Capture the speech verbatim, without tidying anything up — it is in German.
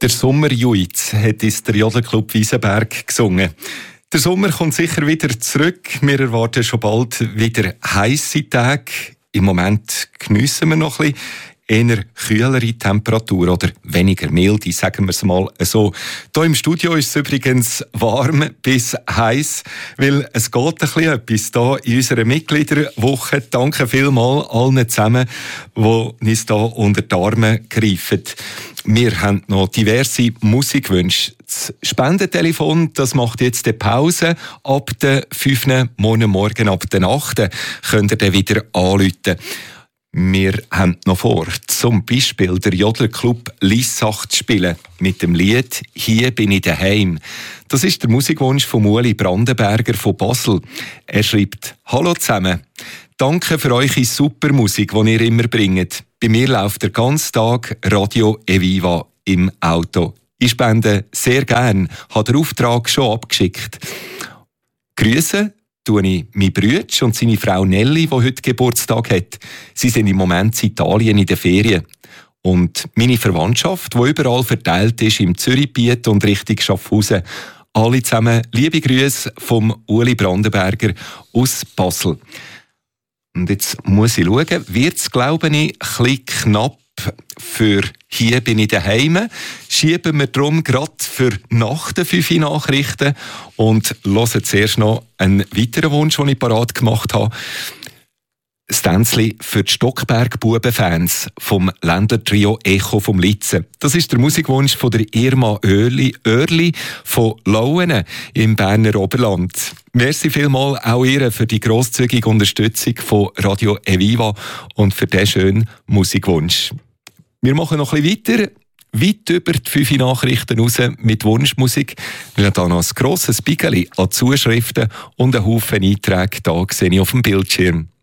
Der Sommerjuiz hat uns der Jodelclub Wiesenberg gesungen. Der Sommer kommt sicher wieder zurück. Wir erwarten schon bald wieder heisse Tage. Im Moment geniessen wir noch ein bisschen. Eher kühlere Temperatur oder weniger milde, sagen wir es mal so. Hier im Studio ist es übrigens warm bis heiß, weil es geht ein bisschen etwas hier in unserer Mitgliederwoche. Danke vielmals allen zusammen, die uns hier unter die Arme greifen. Wir haben noch diverse Musikwünsche. Das Spendentelefon, das macht jetzt die Pause. Ab der fünf morgen Morgen, ab der acht könnt ihr dann wieder anrufen. Wir haben noch vor, zum Beispiel der Jodelclub Lissach zu spielen mit dem Lied «Hier bin ich daheim». Das ist der Musikwunsch von Ueli Brandenberger von Basel. Er schreibt: «Hallo zusammen, danke für eure super Musik, die ihr immer bringt. Bei mir läuft den ganzen Tag Radio Eviva im Auto. Ich spende sehr gern, habe den Auftrag schon abgeschickt. Grüße tue ich meinen Bruder und seine Frau Nelly, die heute Geburtstag hat. Sie sind im Moment in Italien in den Ferien. Und meine Verwandtschaft, die überall verteilt ist, im Zürichgebiet und Richtung Schaffhausen. Alle zusammen liebe Grüße vom Ueli Brandenberger aus Basel.» Und jetzt muss ich schauen, wird es, glaube ich, ein bisschen knapp für «Hier bin ich daheim». Schieben wir darum gerade für nach den fünf Nachrichten und hören zuerst noch einen weiteren Wunsch, den ich parat gemacht habe. Das Tänzli für die Stockberg-Buben-Fans vom Ländler-Trio Echo vom Litzen. Das ist der Musikwunsch von der Irma Oerli, Oerli von Lauenen im Berner Oberland. Merci vielmals auch ihr für die grosszügige Unterstützung von Radio Eviva und für diesen schönen Musikwunsch. Wir machen noch ein bisschen weiter, weit über die fünf Nachrichten raus mit Wunschmusik. Wir haben hier noch ein grosses Bigeli an Zuschriften und einen Haufen Einträge, da sehe ich auf dem Bildschirm.